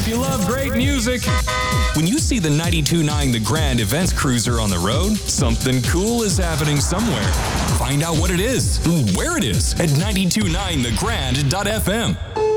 you love great music, when you see the 92.9 The Grand Events Cruiser on the road, something cool is happening somewhere. Find out what it is and where it is at 92.9thegrand.fm.